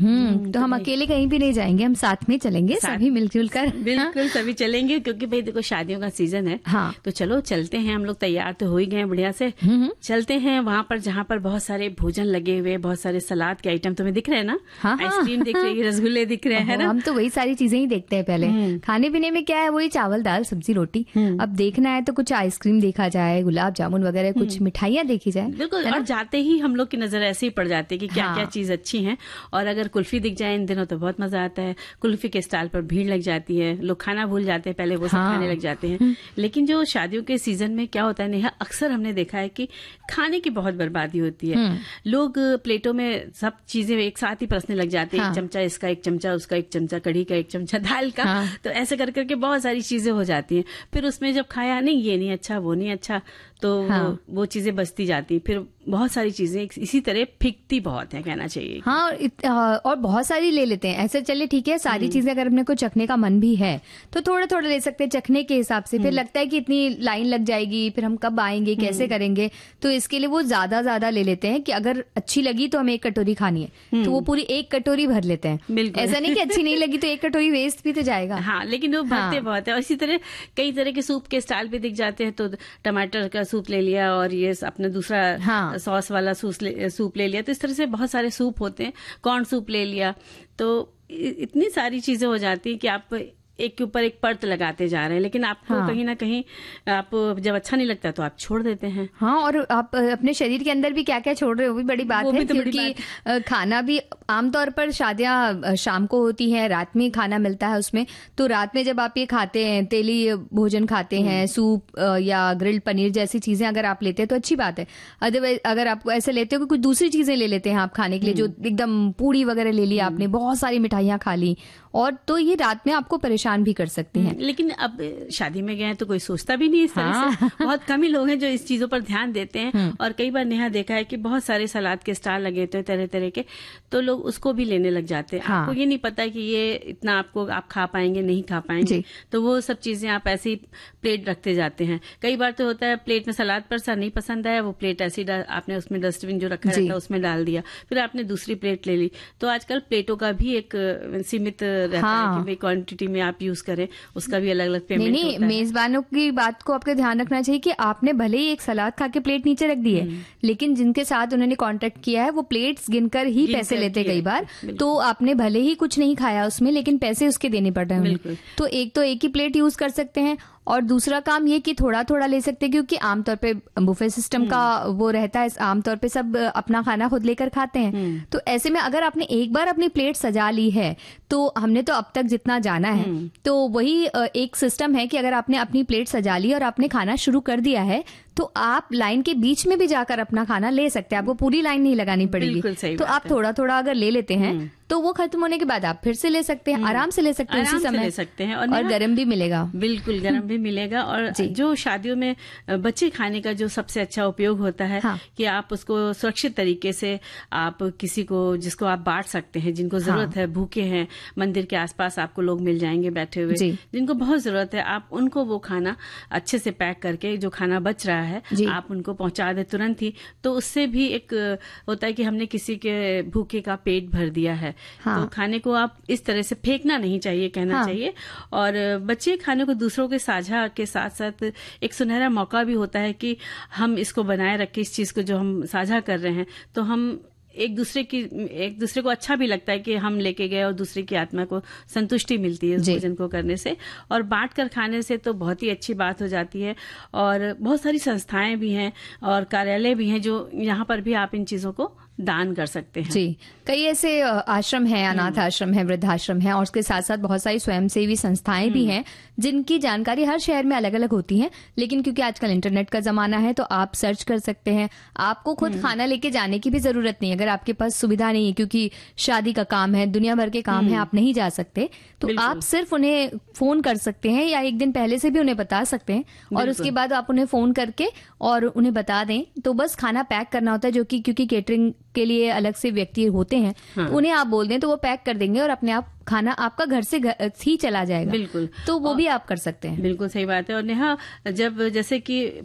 तो हम अकेले कहीं भी नहीं जाएंगे, हम साथ में चलेंगे, सभी मिलजुल कर। बिल्कुल सभी चलेंगे, क्योंकि भाई देखो शादियों का सीजन है। हाँ। तो चलो चलते हैं, हम लोग तैयार तो हो ही गए बढ़िया से। चलते हैं वहाँ पर जहाँ पर बहुत सारे भोजन लगे हुए, बहुत सारे सलाद के आइटम तुम्हें दिख रहे हैं ना। हाँ, आइसक्रीम दिख रही है, रसगुल्ले दिख रहे हैं ना। हम तो वही सारी चीजें ही देखते हैं पहले। खाने पीने में क्या है, वही चावल दाल सब्जी रोटी। अब देखना है तो कुछ आइसक्रीम देखा जाए, गुलाब जामुन वगैरह, कुछ मिठाइयाँ देखी जाए। बिल्कुल, और जाते ही हम लोग की नजर ऐसे ही पड़ जाती है कि क्या क्या चीज अच्छी है। और अगर कुल्फी दिख जाए इन दिनों तो बहुत मजा आता है। कुल्फी के स्टॉल पर भीड़ लग जाती है, लोग खाना भूल जाते हैं, पहले वो सब खाने लग जाते हैं। लेकिन जो शादियों के सीजन में क्या होता है नेहा, अक्सर हमने देखा है कि खाने की बहुत बर्बादी होती है। लोग प्लेटों में सब चीजें एक साथ ही परसने लग जाते हैं। एक चमचा इसका, एक चमचा उसका, एक चमचा कढ़ी का, एक चमचा दाल का। तो ऐसे कर करके बहुत सारी चीजें हो जाती हैं। फिर उसमें जब खाया नहीं, ये नहीं अच्छा, वो नहीं अच्छा, तो वो चीजें बचती जाती। फिर बहुत सारी चीजें इसी तरह फिकती बहुत है, कहना चाहिए। हाँ, और बहुत सारी ले लेते हैं ऐसे। चले ठीक है, सारी चीजें अगर अपने को चखने का मन भी है तो थोड़ा थोड़ा ले सकते हैं चखने के हिसाब से। फिर लगता है कि इतनी लाइन लग जाएगी, फिर हम कब आएंगे, कैसे करेंगे, तो इसके लिए वो ज्यादा ले लेते हैं कि अगर अच्छी लगी तो हमें 1 कटोरी खानी है, तो वो पूरी 1 कटोरी भर लेते हैं। ऐसा नहीं कि अच्छी नहीं लगी तो 1 कटोरी वेस्ट भी तो जाएगा। हाँ, लेकिन वो भरते बहुत है। और इसी तरह कई तरह के सूप के स्टाइल भी दिख जाते हैं, तो टमाटर का सूप ले लिया और ये अपना दूसरा सॉस वाला सूप ले लिया। तो इस तरह से बहुत सारे सूप होते हैं, कॉर्न सूप ले लिया। तो इतनी सारी चीजें हो जाती हैं कि आप एक के ऊपर एक परत लगाते जा रहे हैं, लेकिन आपको कहीं ना कहीं आप जब अच्छा नहीं लगता तो आप छोड़ देते हैं। हाँ, और आप अपने शरीर के अंदर भी क्या क्या छोड़ रहे हो, वो भी बड़ी बात है। क्योंकि खाना भी आमतौर पर शादियां शाम को होती हैं, रात में खाना मिलता है उसमें। तो रात में जब आप ये खाते हैं, तेली भोजन खाते हैं, सूप या ग्रिल्ड पनीर जैसी चीजें अगर आप लेते हैं तो अच्छी बात है। अदरवाइज अगर आप ऐसे लेते हो कि कुछ दूसरी चीजें ले लेते हैं आप खाने के लिए, जो एकदम पूड़ी वगैरह ले ली आपने, बहुत सारी मिठाइयाँ खा ली, और तो ये रात में आपको परेशान भी कर सकती हैं। लेकिन अब शादी में गए हैं तो कोई सोचता भी नहीं इस तरह से। बहुत कम ही लोग हैं जो इस चीजों पर ध्यान देते हैं। और कई बार नेहा देखा है कि बहुत सारे सलाद के स्टाल लगे थे तरह तरह के, तो लोग उसको भी लेने लग जाते हैं। आपको ये नहीं पता कि ये इतना आप खा पाएंगे नहीं खा पाएंगे, तो वो सब चीजें आप ऐसे ही प्लेट रखते जाते हैं। कई बार तो होता है प्लेट में सलाद पर सा नहीं पसंद आया, वो प्लेट ऐसी आपने उसमें डस्टबिन जो रखा रहता है उसमें डाल दिया, फिर आपने दूसरी प्लेट ले ली। तो आजकल प्लेटों का भी एक सीमित रहता है कि भाई क्वांटिटी में आप यूज करें, उसका भी अलग अलग पेमेंट होता है। मेजबानों की बात को आपका ध्यान रखना चाहिए कि आपने भले ही एक सलाद खा के प्लेट नीचे रख दी है, लेकिन जिनके साथ उन्होंने कांटेक्ट किया है वो प्लेट्स गिनकर ही पैसे लेते कई बार। तो आपने भले ही कुछ नहीं खाया उसमें, लेकिन पैसे उसके देने पड़ रहे हैं। तो एक ही प्लेट यूज कर सकते हैं। और दूसरा काम ये कि थोड़ा थोड़ा ले सकते हैं, क्योंकि आमतौर पे बुफे सिस्टम का वो रहता है, आमतौर पे सब अपना खाना खुद लेकर खाते हैं। तो ऐसे में अगर आपने एक बार अपनी प्लेट सजा ली है, तो हमने तो अब तक जितना जाना है, तो वही एक सिस्टम है कि अगर आपने अपनी प्लेट सजा ली और आपने खाना शुरू कर दिया है, तो आप लाइन के बीच में भी जाकर अपना खाना ले सकते हैं। आपको पूरी लाइन नहीं लगानी पड़ेगी। तो आप थोड़ा थोड़ा अगर ले लेते हैं तो वो खत्म होने के बाद आप फिर से ले सकते हैं, आराम से ले सकते हैं, उसी समय ले सकते हैं। और गरम भी मिलेगा। बिल्कुल गरम भी मिलेगा। और जो शादियों में बच्चे खाने का जो सबसे अच्छा उपयोग होता है कि आप उसको सुरक्षित तरीके से आप किसी को, जिसको आप बांट सकते हैं, जिनको जरूरत है, भूखे हैं, मंदिर के आसपास आपको लोग मिल जाएंगे बैठे हुए, जिनको बहुत जरूरत है, आप उनको वो खाना अच्छे से पैक करके, जो खाना बच रहा है आप उनको पहुंचा दे तुरंत ही। तो उससे भी एक होता है कि हमने किसी के भूखे का पेट भर दिया है। तो खाने को आप इस तरह से फेंकना नहीं चाहिए, कहना चाहिए। और बच्चे खाने को दूसरों के साझा के साथ साथ एक सुनहरा मौका भी होता है कि हम इसको बनाए रखें, इस चीज को जो हम साझा कर रहे हैं, तो हम एक दूसरे को अच्छा भी लगता है कि हम लेके गए, और दूसरे की आत्मा को संतुष्टि मिलती है उस भोजन को करने से। और बांट कर खाने से तो बहुत ही अच्छी बात हो जाती है। और बहुत सारी संस्थाएं भी हैं और कार्यालय भी हैं जो यहाँ पर भी आप इन चीजों को दान कर सकते हैं। जी, कई ऐसे आश्रम हैं, अनाथ आश्रम है, वृद्धाश्रम है, और उसके साथ साथ बहुत सारी स्वयंसेवी संस्थाएं भी हैं जिनकी जानकारी हर शहर में अलग अलग होती है। लेकिन क्योंकि आजकल इंटरनेट का जमाना है तो आप सर्च कर सकते हैं। आपको खुद खाना लेके जाने की भी जरूरत नहीं है। अगर आपके पास सुविधा नहीं है, क्योंकि शादी का काम है, दुनिया भर के काम है, आप नहीं जा सकते, तो आप सिर्फ उन्हें फोन कर सकते हैं या एक दिन पहले से भी उन्हें बता सकते हैं, और उसके बाद आप उन्हें फोन करके और उन्हें बता दें। तो बस खाना पैक करना होता है, जो कि क्योंकि केटरिंग के लिए अलग से व्यक्ति होते हैं, तो उन्हें आप बोल दें तो वो पैक कर देंगे और अपने आप खाना आपका घर से ही चला जाएगा। बिल्कुल, तो वो भी आप कर सकते हैं। बिल्कुल सही बात है। और नेहा, जब जैसे कि